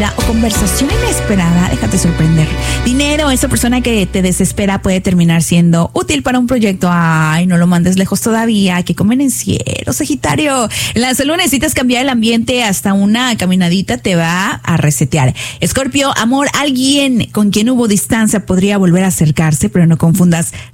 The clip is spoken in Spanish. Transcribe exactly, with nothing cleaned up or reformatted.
o conversación inesperada, déjate sorprender. Dinero, esa persona que te desespera puede terminar siendo útil para un proyecto. Ay, no lo mandes lejos todavía, qué convenenciero, Sagitario. En la salud necesitas cambiar el ambiente, hasta una caminadita te va a resetear. Escorpio, amor, alguien con quien hubo distancia podría volver a acercarse, pero no confundas